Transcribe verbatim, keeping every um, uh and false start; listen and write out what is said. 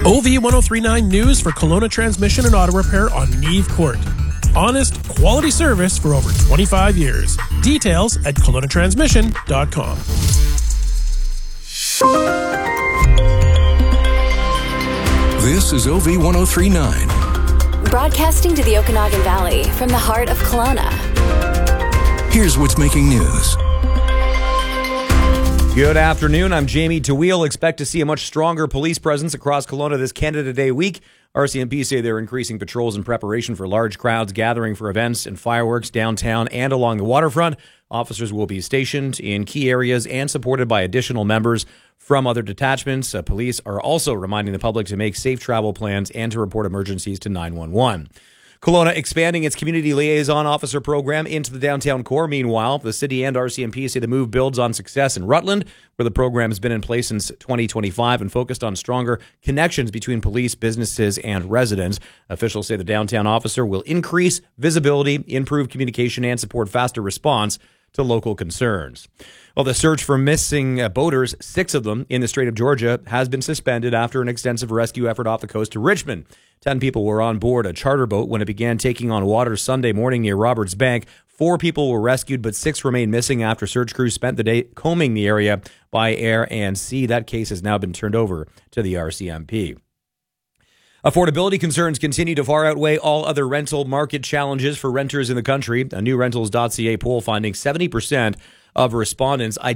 O V ten thirty-nine News for Kelowna Transmission and Auto Repair on Neve Court. Honest, quality service for over twenty-five years. Details at kelowna transmission dot com. This is O V ten thirty-nine. Broadcasting to the Okanagan Valley from the heart of Kelowna. Here's what's making news. Good afternoon. I'm Jamie Tawil. Expect to see a much stronger police presence across Kelowna this Canada Day week. R C M P say they're increasing patrols in preparation for large crowds gathering for events and fireworks downtown and along the waterfront. Officers will be stationed in key areas and supported by additional members from other detachments. Uh, police are also reminding the public to make safe travel plans and to report emergencies to nine one one. Kelowna expanding its community liaison officer program into the downtown core. Meanwhile, the city and R C M P say the move builds on success in Rutland, where the program has been in place since twenty twenty-five and focused on stronger connections between police, businesses, and residents. Officials say the downtown officer will increase visibility, improve communication, and support faster response to local concerns. Well, the search for missing uh, boaters, six of them in the Strait of Georgia, has been suspended after an extensive rescue effort off the coast to Richmond. Ten people were on board a charter boat when it began taking on water Sunday morning near Roberts Bank. Four people were rescued, but six remain missing after search crews spent the day combing the area by air and sea. That case has now been turned over to the R C M P. Affordability concerns continue to far outweigh all other rental market challenges for renters in the country. A new rentals dot c a poll finding seventy percent of respondents